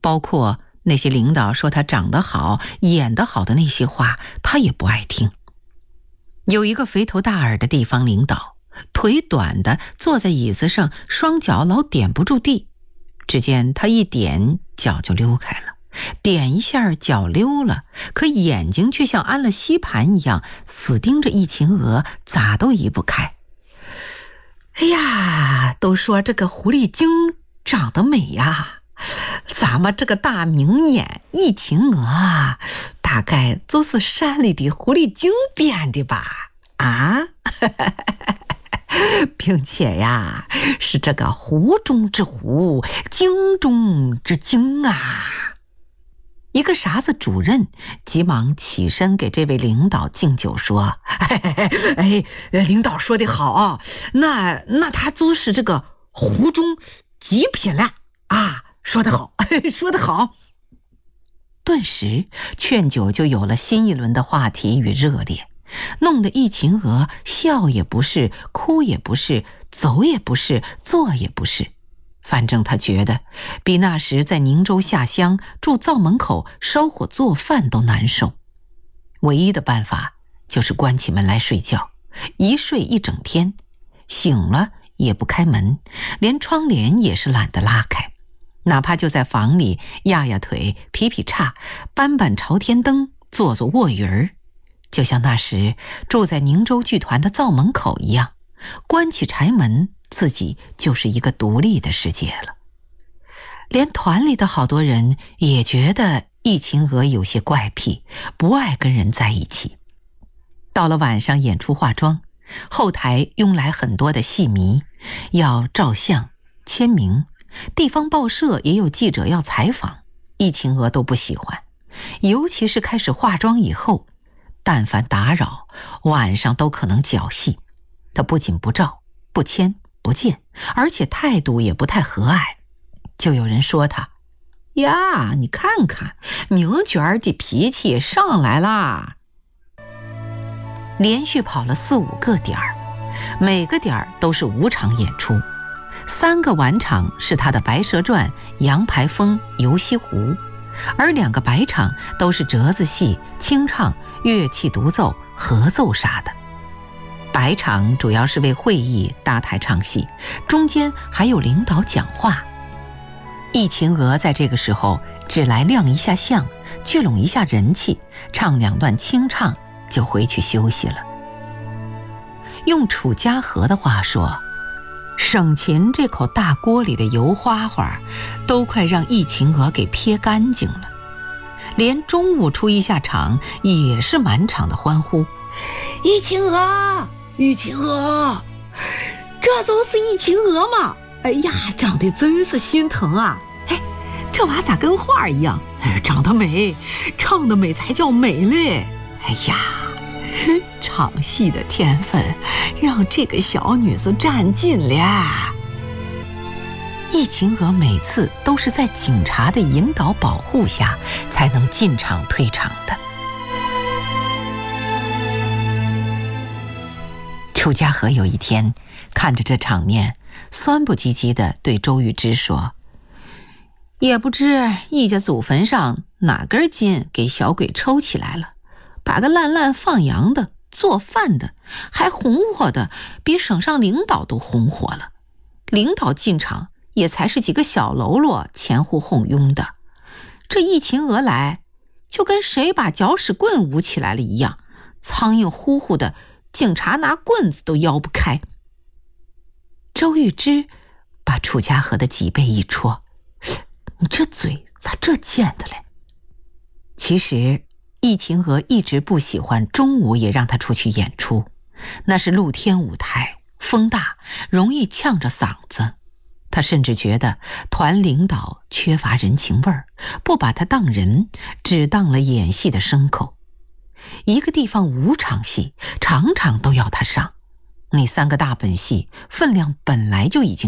包括那些领导说他长得好、演得好的那些话，他也不爱听。有一个肥头大耳的地方领导，腿短的坐在椅子上，双脚老点不住地。只见他一点，脚就溜开了，点一下脚溜了，可眼睛却像安了吸盘一样，死盯着易秦娥，咋都移不开。哎呀，都说这个狐狸精长得美呀，咱们这个大名眼易秦娥啊，大概就是山里的狐狸精编的吧？啊，并且呀，是这个湖中之湖，精中之精啊！一个啥子主任急忙起身给这位领导敬酒说：“哎，领导说的好，那他就是这个湖中极品了啊！说得好，说得好。”顿时劝酒就有了新一轮的话题与热烈，弄得易秦娥笑也不是，哭也不是，走也不是，坐也不是。反正他觉得比那时在宁州下乡住灶门口烧火做饭都难受。唯一的办法就是关起门来睡觉，一睡一整天，醒了也不开门，连窗帘也是懒得拉开，哪怕就在房里压压腿、劈劈叉、搬搬朝天灯、做做卧云儿，就像那时住在宁州剧团的灶门口一样，关起柴门，自己就是一个独立的世界了。连团里的好多人也觉得易秦娥有些怪癖，不爱跟人在一起。到了晚上演出化妆，后台拥来很多的戏迷，要照相、签名，地方报社也有记者要采访，易秦娥都不喜欢。尤其是开始化妆以后，但凡打扰，晚上都可能搅戏。她不仅不照、不签、不见，而且态度也不太和蔼。就有人说她：“呀，你看看，明娟儿的脾气上来啦。”连续跑了4、5个点儿，每个点儿都是5场演出，3个晚场是她的《白蛇传》、杨排风、游西湖，而2个白场都是折子戏、清唱、乐器独奏、合奏啥的。白场主要是为会议搭台唱戏，中间还有领导讲话。易秦娥在这个时候只来亮一下相，聚拢一下人气，唱2段清唱就回去休息了。用楚家河的话说，省琴这口大锅里的油花花都快让易秦娥给撇干净了。连中午出一下场也是满场的欢呼：“易秦娥，易秦娥，这就是易秦娥吗？哎呀，长得真是心疼啊！哎，这娃咋跟画一样？长得美，唱得美才叫美嘞！哎呀，唱戏的天分让这个小女子占尽了。”易秦娥每次都是在警察的引导保护下才能进场退场的。楚家河有一天看着这场面，酸不唧唧地对周玉芝说：“也不知易家祖坟上哪根筋给小鬼抽起来了，把个烂烂放羊的、做饭的还红火的比省上领导都红火了。领导进场也才是几个小喽啰前呼后拥的，这易秦娥来就跟谁把搅屎棍舞起来了一样，苍蝇呼呼的，警察拿棍子都摇不开。”周玉芝把楚家河的脊背一戳：“你这嘴咋这贱的嘞？”其实易秦娥一直不喜欢中午也让她出去演出，那是露天舞台，风大，容易呛着嗓子。她甚至觉得团领导缺乏人情味儿，不把她当人，只当了演戏的牲口。一个地方5场戏，场场都要她上，那3个大本戏分量本来就已经